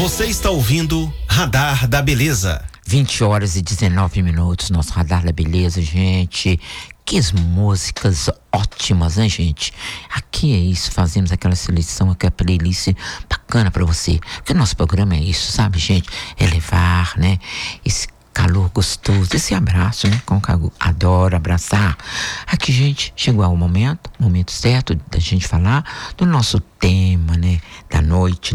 Você está ouvindo Radar da Beleza. 20 horas e 19 minutos, nosso Radar da Beleza, gente. Que músicas ótimas, né, gente? Aqui é isso, fazemos aquela seleção, aquela playlist bacana pra você. Porque o nosso programa é isso, sabe, gente? É levar, né, esse calor gostoso, esse abraço, né? Com calor. Adoro abraçar. Aqui, gente, chegou o momento certo da gente falar do nosso tema, né? Da noite.